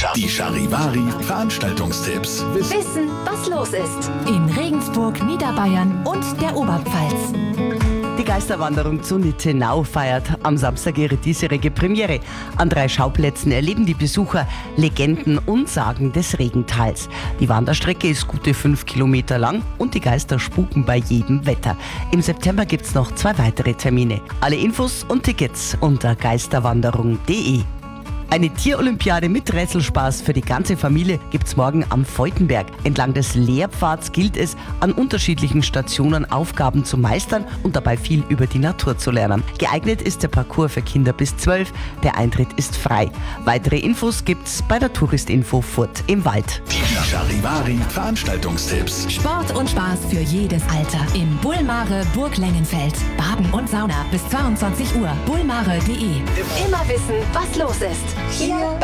Die Charivari Veranstaltungstipps. Wissen, was los ist. In Regensburg, Niederbayern und der Oberpfalz. Die Geisterwanderung zu Nittenau feiert am Samstag ihre diesjährige Premiere. An 3 Schauplätzen erleben die Besucher Legenden und Sagen des Regentals. Die Wanderstrecke ist gute 5 Kilometer lang und die Geister spuken bei jedem Wetter. Im September gibt es noch 2 weitere Termine. Alle Infos und Tickets unter geisterwanderung.de. Eine Tierolympiade mit Rätselspaß für die ganze Familie gibt's morgen am Feutenberg. Entlang des Lehrpfads gilt es, an unterschiedlichen Stationen Aufgaben zu meistern und dabei viel über die Natur zu lernen. Geeignet ist der Parcours für Kinder bis 12. Der Eintritt ist frei. Weitere Infos gibt's bei der Touristinfo Furt im Wald. Die Charivari Veranstaltungstipps. Sport und Spaß für jedes Alter. In Bullmare, Burg Lengenfeld. Baden und Sauna bis 22 Uhr. bullmare.de. Immer wissen, was los ist. Hier